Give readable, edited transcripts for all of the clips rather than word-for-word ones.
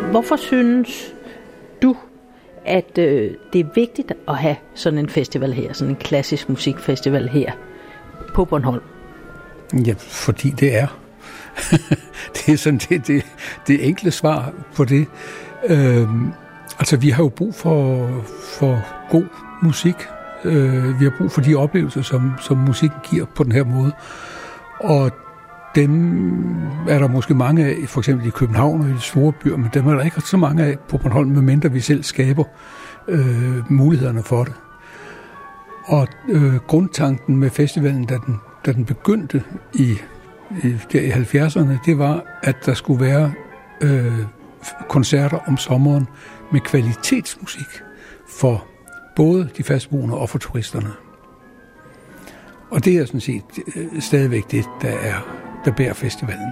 Hvorfor synes du, at det er vigtigt at have sådan en festival her, sådan en klassisk musikfestival her på Bornholm? Ja, fordi det er. Det er sådan det enkle svar på det. Altså, vi har jo brug for god musik. Vi har brug for de oplevelser, som musikken giver på den her måde. Og dem er der måske mange af, for eksempel i København og i de store byer, men dem er der ikke så mange af på Bornholm, medmindre vi selv skaber mulighederne for det. Og grundtanken med festivalen, da den begyndte i 70'erne, det var, at der skulle være koncerter om sommeren med kvalitetsmusik for både de fastboende og for turisterne. Og det er sådan set stadigvæk det, der bærer festivalen.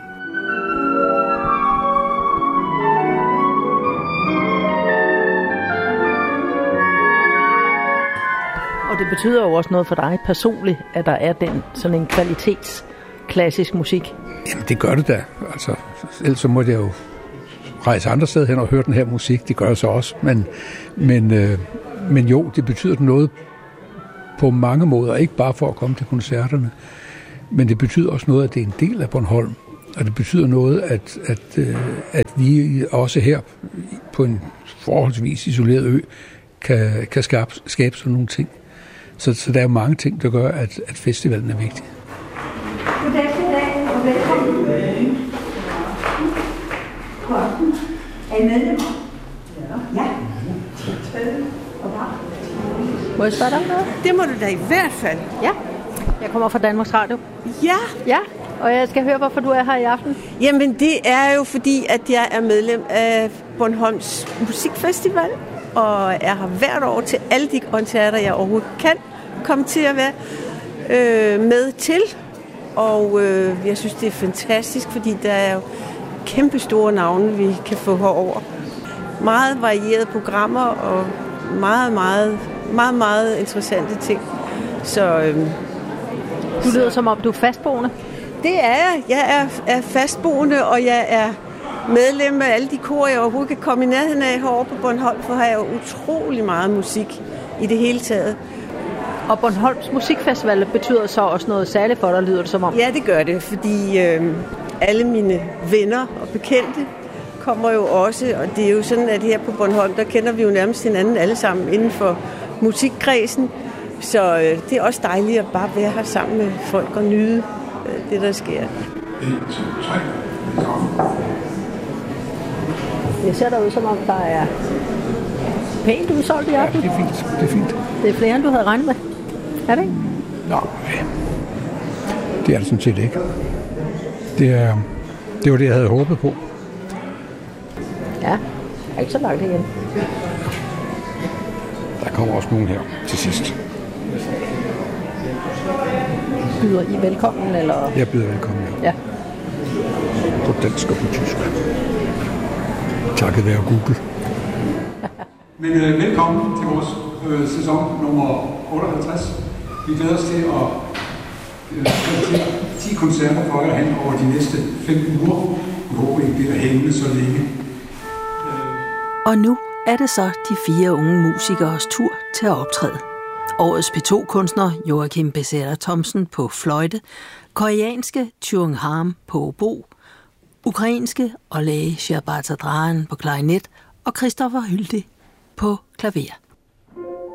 Og det betyder jo også noget for dig personligt, at der er sådan en kvalitetsklassisk musik. Jamen, det gør det da. Altså, ellers så måtte jeg jo rejse andre steder hen og høre den her musik. Det gør jeg så også. Men jo, det betyder noget på mange måder. Ikke bare for at komme til koncerterne, men det betyder også noget, at det er en del af Bornholm. Og det betyder noget, at vi også her på en forholdsvis isoleret ø kan skabe sådan nogle ting. Så der er mange ting, der gør, at festivalen er vigtig. Goddag og velkommen. Er I medlemmer? Ja. Må jeg spørge dig om noget? Det må du da i hvert fald. Ja, jeg kommer fra Danmarks Radio. Ja. Ja, og jeg skal høre, hvorfor du er her i aften. Jamen, det er jo fordi, at jeg er medlem af Bornholms Musikfestival, og er her hvert år til alle de koncerter, jeg overhovedet kan komme til at være med til. Og jeg synes, det er fantastisk, fordi der er jo kæmpe store navne, vi kan få herover. Meget varierede programmer og meget interessante ting. Så du lyder som om, du er fastboende. Det er jeg. Jeg er fastboende, og jeg er medlem af alle de kor, jeg overhovedet kan komme i nærheden af herovre på Bornholm, for har jeg jo utrolig meget musik i det hele taget. Og Bornholms Musikfestival betyder så også noget særligt for dig, lyder det som om? Ja, det gør det, fordi alle mine venner og bekendte kommer jo også, og det er jo sådan, at her på Bornholm, der kender vi jo nærmest hinanden alle sammen inden for musikkredsen. Så det er også dejligt at bare være her sammen med folk og nyde det, der sker. 1, 2, 3. Det ser der ud, som om der er pænt udsolgt i aften. Ja, det er fint. Det er flere, end du havde regnet med. Er det ikke? Nej, det er det sådan set ikke. Det var det, jeg havde håbet på. Ja, er ikke så langt igen. Der kommer også nogen her til sidst. Byder I velkommen, eller? Jeg byder velkommen, ja. På dansk og på tysk. Takket være Google. Men velkommen til vores sæson nummer 58. Vi glæder os til at præsentere 10 koncerter for jer hen over de næste 5 uger. Vi håber, I bliver hængende så længe. Og nu er det så de 4 unge musikers tur til at optræde. Årets P2-kunstner Joachim Becerra Thomsen på fløjte, koreanske Chung Ham på obo, ukrainske Oleh Shabatadraan på klarinet og Christopher Hyldig på klaver.